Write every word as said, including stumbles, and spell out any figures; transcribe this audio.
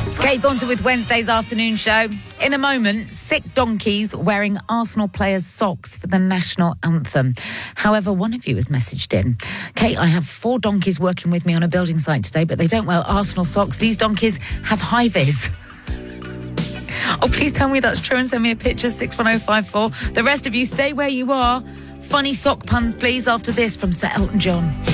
It's Kate Thornton with Wednesday's afternoon show. In a moment, sick donkeys wearing Arsenal players' socks for the national anthem. However, one of you has messaged in. Kate, I have four donkeys working with me on a building site today, but they don't wear Arsenal socks. These donkeys have high-vis. Oh, please tell me that's true and send me a picture, six one oh five four. The rest of you, stay where you are. Funny sock puns, please, after this from Sir Elton John.